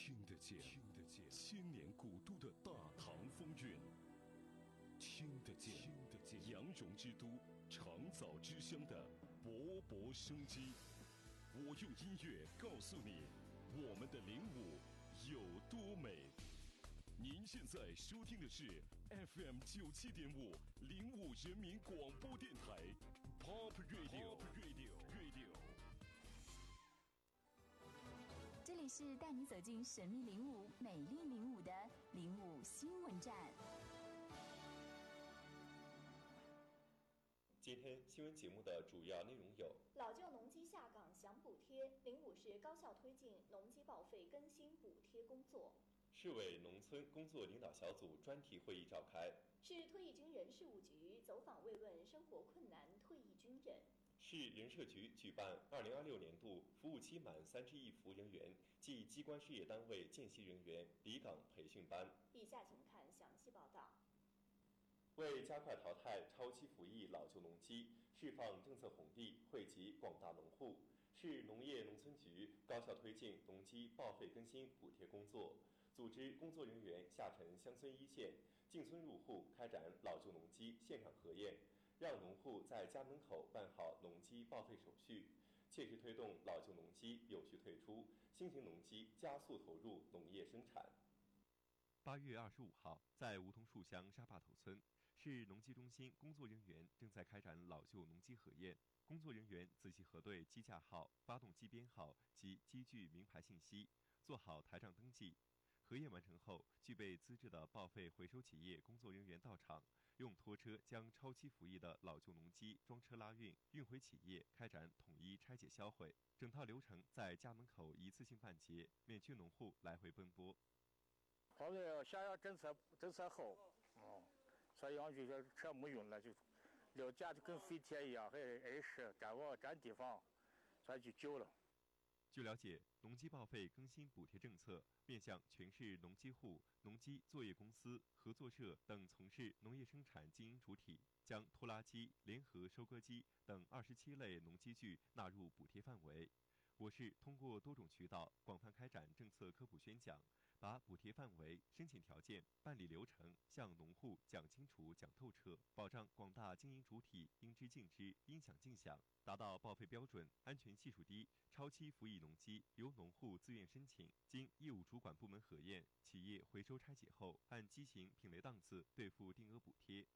听得见千年古都的大唐风韵，听得见羊绒之都长枣之乡的勃勃生机。我用音乐告诉你，我们的灵武有多美。您现在收听的是 FM 97.5灵武人民广播电台 Pop Radio。 这里是带你走进神秘灵武、美丽灵武的灵武新闻站。 今天新闻节目的主要内容有： 老旧农机下岗享补贴，灵武市高效推进农机报废更新补贴工作； 市委农村工作领导小组专题会议召开； 市退役军人事务局走访慰问生活困难退役军人； 市人社局举办2026年度服务期满3支役服人员及机关事业单位见习人员离岗培训班。 以下请看详细报道。 为加快淘汰超期服役老旧农机，释放政策红利，惠及广大农户，市农业农村局高效推进农机报废更新补贴工作，组织工作人员下沉乡村一线，进村入户开展老旧农机现场核验，让农户在家门口办好农机报废手续，切实推动老旧农机有序退出，新型农机加速投入农业生产。 8月25号，在梧桐树乡沙坝头村，市农机中心工作人员正在开展老旧农机核验。工作人员仔细核对机架号、发动机编号及机具名牌信息，做好台账登记。核验完成后，具备资质的报废回收企业工作人员到场，用拖车将超期服役的老旧农机装车拉运，运回企业开展统一拆解销毁。整套流程在家门口一次性办结，免去农户来回奔波。 后面想要政策好，所以我就说车没用了，就留家就跟废铁一样，还碍事，占地方，所以就久了。 据了解，农机报废更新补贴政策面向全市农机户、农机作业公司、合作社等从事农业生产经营主体，将拖拉机、联合收割机等27类农机具纳入补贴范围。我市通过多种渠道广泛开展政策科普宣讲，把补贴范围、申请条件、办理流程向农户讲清楚、讲透彻，保障广大经营主体应知尽知、应享尽享，达到报废标准、安全系数低、超期服役农机由农户自愿申请，经义务主管部门核验，企业回收拆解后，按机型、品类档次兑付定额补贴，